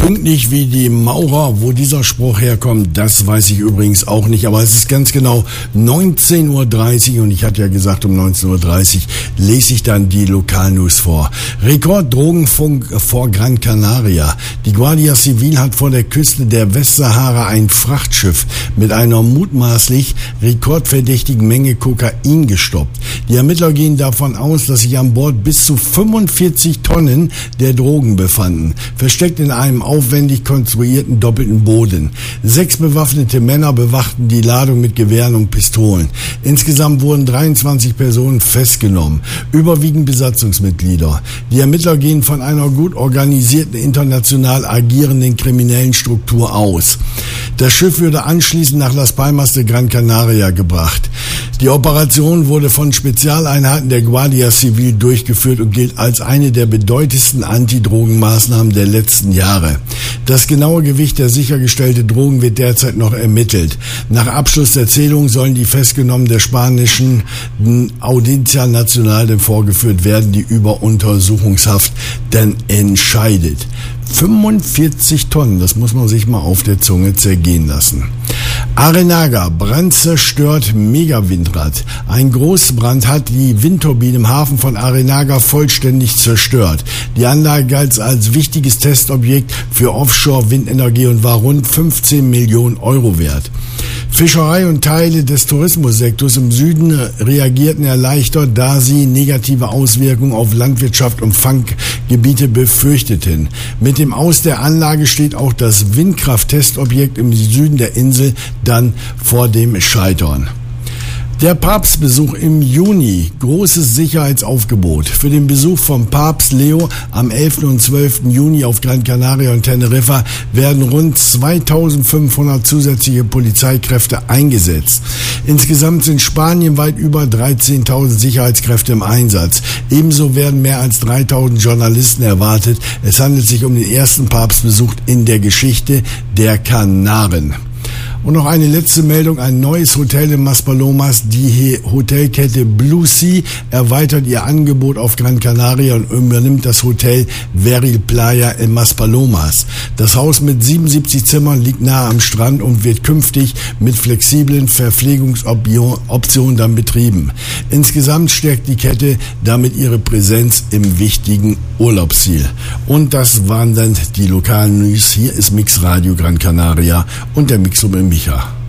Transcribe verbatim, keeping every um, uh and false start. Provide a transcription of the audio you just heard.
Pünktlich wie die Maurer, wo dieser Spruch herkommt, das weiß ich übrigens auch nicht, aber es ist ganz genau neunzehn Uhr dreißig und ich hatte ja gesagt, um neunzehn Uhr dreißig lese ich dann die Lokalnews vor. Rekord-Drogenfunk vor Gran Canaria. Die Guardia Civil hat vor der Küste der Westsahara ein Frachtschiff mit einer mutmaßlich rekordverdächtigen Menge Kokain gestoppt. Die Ermittler gehen davon aus, dass sich an Bord bis zu fünfundvierzig Tonnen der Drogen befanden, versteckt in einem aufwendig konstruierten doppelten Boden. Sechs bewaffnete Männer bewachten die Ladung mit Gewehren und Pistolen. Insgesamt wurden dreiundzwanzig Personen festgenommen, überwiegend Besatzungsmitglieder. Die Ermittler gehen von einer gut organisierten, international agierenden kriminellen Struktur aus. Das Schiff würde anschließend nach Las Palmas de Gran Canaria gebracht. Die Operation wurde von Spezialeinheiten der Guardia Civil durchgeführt und gilt als eine der bedeutendsten Antidrogenmaßnahmen der letzten Jahre. Das genaue Gewicht der sichergestellten Drogen wird derzeit noch ermittelt. Nach Abschluss der Zählung sollen die Festgenommenen der spanischen Audiencia Nacional vorgeführt werden, die über Untersuchungshaft dann entscheidet. fünfundvierzig Tonnen, das muss man sich mal auf der Zunge zergehen lassen. Arenaga, Brand zerstört Megawindrad. Ein Großbrand hat die Windturbine im Hafen von Arenaga vollständig zerstört. Die Anlage galt als wichtiges Testobjekt für Offshore-Windenergie und war rund fünfzehn Millionen Euro wert. Fischerei und Teile des Tourismussektors im Süden reagierten erleichtert, da sie negative Auswirkungen auf Landwirtschaft und Fanggebiete befürchteten. Mit dem Aus der Anlage steht auch das Windkraft-Testobjekt im Süden der Insel dann vor dem Scheitern. Der Papstbesuch im Juni, großes Sicherheitsaufgebot. Für den Besuch vom Papst Leo am elften und zwölften Juni auf Gran Canaria und Teneriffa werden rund zweitausendfünfhundert zusätzliche Polizeikräfte eingesetzt. Insgesamt sind spanienweit über dreizehntausend Sicherheitskräfte im Einsatz. Ebenso werden mehr als dreitausend Journalisten erwartet. Es handelt sich um den ersten Papstbesuch in der Geschichte der Kanaren. Und noch eine letzte Meldung, ein neues Hotel in Maspalomas. Die Hotelkette Blue Sea erweitert ihr Angebot auf Gran Canaria und übernimmt das Hotel Veril Playa in Maspalomas. Das Haus mit siebenundsiebzig Zimmern liegt nahe am Strand und wird künftig mit flexiblen Verpflegungsoptionen dann betrieben. Insgesamt stärkt die Kette damit ihre Präsenz im wichtigen Urlaubsziel. Und das waren dann die lokalen News. Hier ist Mix Radio Gran Canaria und der Mix um Micha.